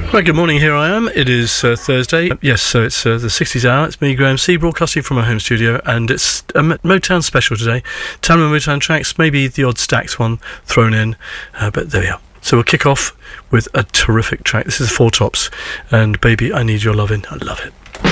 Right, good morning, here I am. It is Thursday. Yes, so it's the 60s hour. It's me, Graham C, broadcasting from my home studio, and it's a Motown special today. Tamla Motown tracks, maybe the odd Stax one thrown in, but there we are. So we'll kick off with a terrific track. This is Four Tops, and Baby, I Need Your Lovin'. I love it.